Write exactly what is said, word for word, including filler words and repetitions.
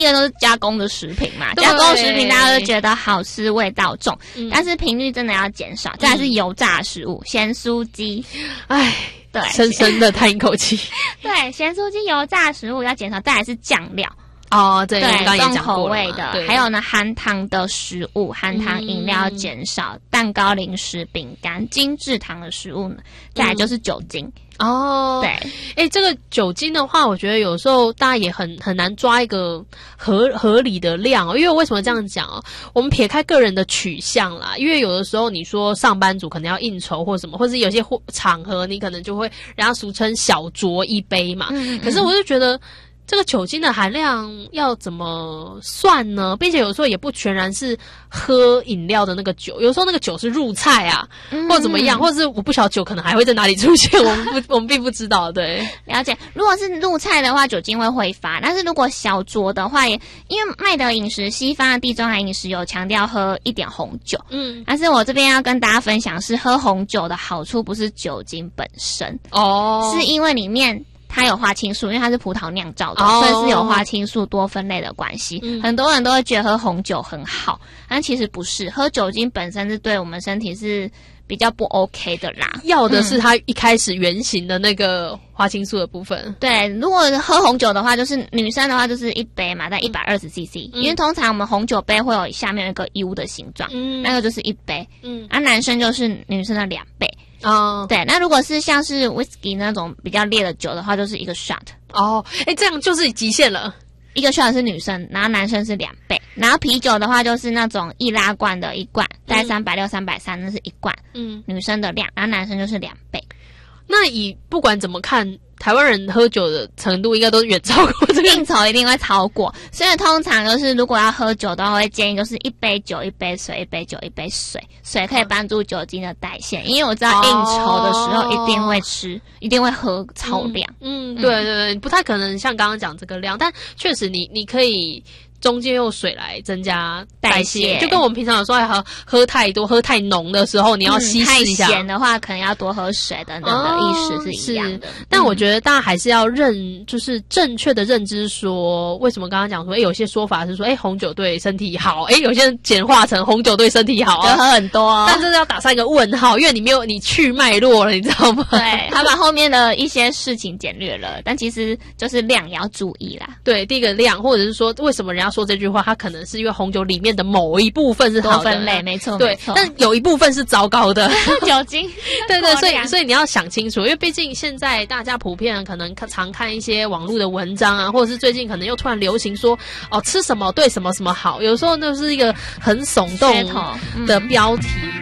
一个都是加工的食品嘛，加工食品大家都觉得好吃味道重，嗯、但是频率真的要减少。再来是油炸食物，咸酥鸡， 唉。 对， 深深的叹一口气。 对，咸酥鸡、油炸食物要减少，再来是酱料。 哦，对， 对， 刚刚也讲过了重口味的，还有呢，含糖的食物、含糖饮料要减少，嗯、蛋糕、零食、饼干、精制糖的食物呢，再来就是酒精。 嗯、哦， 对， 哎，这个酒精的话，我觉得有时候大家也很很难抓一个合合理的量哦。因为为什么这样讲哦？我们撇开个人的取向啦，因为有的时候你说上班族可能要应酬或什么，或者有些场合你可能就会人家俗称小酌一杯嘛。嗯嗯可是我就觉得。这个酒精的含量要怎么算呢？并且有时候也不全然是喝饮料的那个酒，有时候那个酒是入菜啊，嗯、或怎么样，或者是我不晓得酒可能还会在哪里出现，我们不我们并不知道。对， 了解。如果是入菜的话，酒精会挥发；但是如果小酌的话，也因为麦德饮食，西方的地中海饮食有强调喝一点红酒，嗯，但是我这边要跟大家分享是喝红酒的好处不是酒精本身哦，是因为里面。它有花青素，因为它是葡萄酿造的， oh. 所以是有花青素多酚类的关系。嗯、很多人都会觉得喝红酒很好，但其实不是，喝酒精本身是对我们身体是比较不 OK 的啦。 要的是它一开始原型的那个花青素的部分。 嗯、对，如果喝红酒的话，就是女生的话就是一杯嘛，在一百二十 C C，因为通常我们红酒杯会有下面有一个 U 的形状，嗯、那个就是一杯。嗯，啊，男生就是女生的两倍。哦，对，那如果是像是 whisky 那种比较烈的酒的话，就是一个 shot。 哦，哎，这样就是极限了。 一个 shot 是女生，然后男生是两倍。然后啤酒的话，就是那种易拉罐的一罐，大概三百六、三百三，那是一罐。嗯，女生的量，然后男生就是两倍。 那以不管怎么看，台湾人喝酒的程度应该都远超过这个， 应酬一定会超过。所以通常就是如果要喝酒的话，会建议就是一杯酒一杯水，一杯酒一杯水，水可以帮助酒精的代谢。因为我知道应酬的时候一定会吃，哦、一定会喝超量。 嗯，嗯对对对，不太可能像刚刚讲这个量，但确实你你可以。中间用水来增加代谢，就跟我们平常有时候还喝喝太多、喝太浓的时候，你要稀释一下。 嗯、太咸的话，可能要多喝水等等的意思是一样的。 哦、但我觉得大家还是要认，就是正确的认知说，为什么刚刚讲说，哎，有些说法是说，哎，红酒对身体好，哎，有些人简化成红酒对身体好， 就喝很多。 但这要打上一个问号，因为你没有你去脉络了，你知道吗？ 对，他把后面的一些事情简略了，但其实就是量也要注意啦。 对，第一个量，或者是说，为什么人家说这句话，它可能是因为红酒里面的某一部分是好的多酚类，没错， 对， 没错， 但有一部分是糟糕的酒精， 对对，所以所以你要想清楚，因为毕竟现在大家普遍可能常看一些网络的文章啊，或者是最近可能又突然流行说哦吃什么对什么什么好，有时候那是一个很耸动的标题。嗯